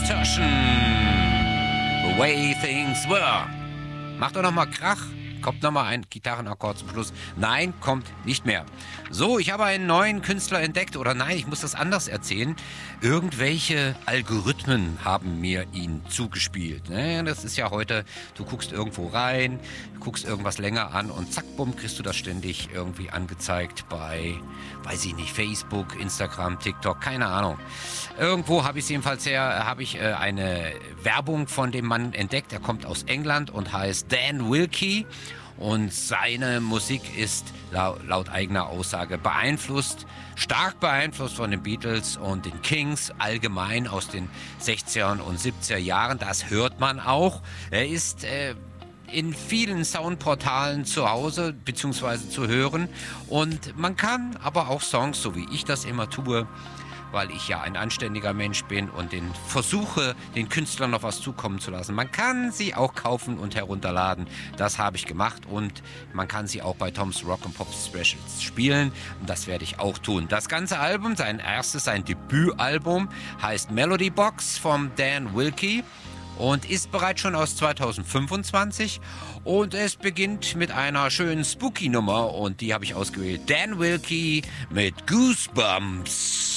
Distortion. The Way Things Were. Macht doch nochmal Krach. Kommt nochmal ein Gitarrenakkord zum Schluss. Nein, kommt nicht mehr. So, ich habe einen neuen Künstler entdeckt. Oder nein, ich muss das anders erzählen. Irgendwelche Algorithmen haben mir ihn zugespielt. Das ist ja heute, du guckst irgendwo rein, guckst irgendwas länger an und zack, bumm, kriegst du das ständig irgendwie angezeigt bei, weiß ich nicht, Facebook, Instagram, TikTok, keine Ahnung. Irgendwo habe ich es jedenfalls eine Werbung von dem Mann entdeckt. Er kommt aus England und heißt Dan Wilkie. Und seine Musik ist laut eigener Aussage stark beeinflusst von den Beatles und den Kings allgemein aus den 60er und 70er Jahren. Das hört man auch. Er ist in vielen Soundportalen zu Hause bzw. zu hören. Und man kann aber auch Songs, so wie ich das immer tue, weil ich ja ein anständiger Mensch bin und versuche, den Künstlern noch was zukommen zu lassen. Man kann sie auch kaufen und herunterladen. Das habe ich gemacht und man kann sie auch bei Tom's Rock and Pop Specials spielen. Und das werde ich auch tun. Das ganze Album, sein Debütalbum, heißt Melody Box von Dan Wilkie und ist bereits schon aus 2025 und es beginnt mit einer schönen Spooky-Nummer und die habe ich ausgewählt. Dan Wilkie mit Goosebumps.